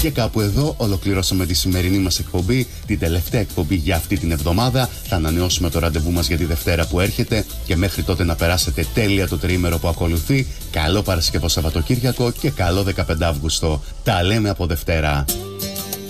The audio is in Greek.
Και κάπου εδώ ολοκληρώσαμε τη σημερινή μας εκπομπή, την τελευταία εκπομπή για αυτή την εβδομάδα. Θα ανανεώσουμε το ραντεβού μας για τη Δευτέρα που έρχεται και μέχρι τότε να περάσετε τέλεια το τριήμερο που ακολουθεί. Καλό Παρασκευό Σαββατοκύριακο και καλό 15 Αύγουστο. Τα λέμε από Δευτέρα.